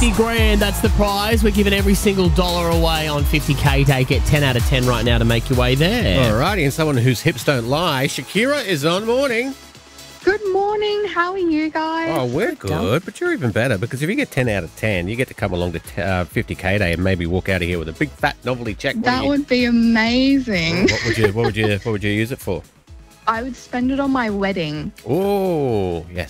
50 grand, that's the prize. We're giving every single dollar away on 50K Day. Get 10 out of 10 right now to make your way there. Alrighty, and someone whose hips don't lie, Shakira is on. Morning. Good morning. How are you guys? Oh, we're good, but you're even better because if you get 10 out of 10, you get to come along to 50K Day and maybe walk out of here with a big fat novelty check. That would be amazing. What would you use it for? I would spend it on my wedding. Oh, yes,